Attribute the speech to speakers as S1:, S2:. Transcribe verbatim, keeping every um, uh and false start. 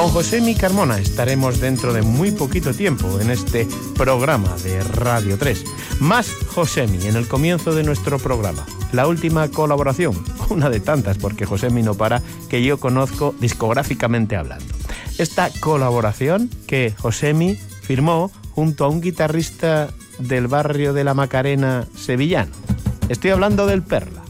S1: Con Josemi Carmona estaremos dentro de muy poquito tiempo en este programa de Radio tres. Más Josemi en el comienzo de nuestro programa. La última colaboración, una de tantas, porque Josemi no para, que yo conozco discográficamente hablando. Esta colaboración que Josemi firmó junto a un guitarrista del barrio de la Macarena sevillano. Estoy hablando del Perla.